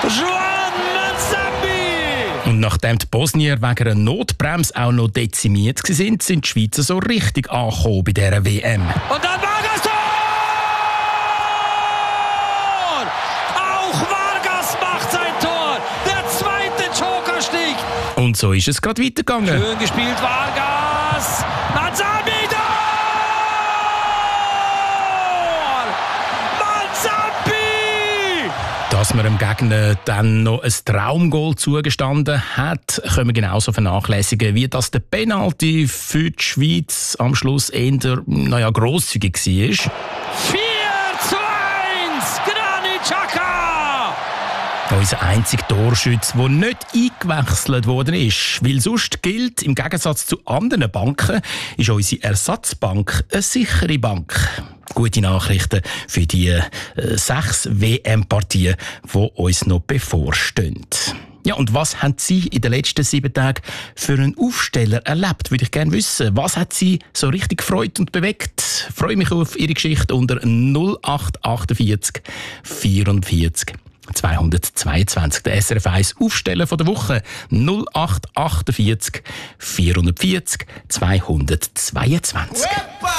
Juan Manzambi! Und nachdem die Bosnier wegen einer Notbremse auch noch dezimiert waren, sind die Schweizer so richtig angekommen bei dieser WM. Und dann Vargas Tor! Auch Vargas macht sein Tor. Der zweite Jokerstich. Und so ist es gerade weitergegangen. Schön gespielt, Vargas. Manzambi! Tor! Manzambi! Dass man dem Gegner dann noch ein Traumgoal zugestanden hat, können wir genauso vernachlässigen, wie das der Penalty für die Schweiz am Schluss eher grosszügig war. 4:1, Granit Xhaka! Unser einziger Torschütz, der nicht eingewechselt worden ist. Weil sonst gilt, im Gegensatz zu anderen Banken, ist unsere Ersatzbank eine sichere Bank. Gute Nachrichten für die 6 WM-Partien, die uns noch bevorstehen. Ja, und was haben Sie in den letzten 7 Tagen für einen Aufsteller erlebt? Würde ich gerne wissen. Was hat Sie so richtig gefreut und bewegt? Ich freue mich auf Ihre Geschichte unter 0848 44 222. Der SRF 1 Aufsteller von der Woche 0848 440 222.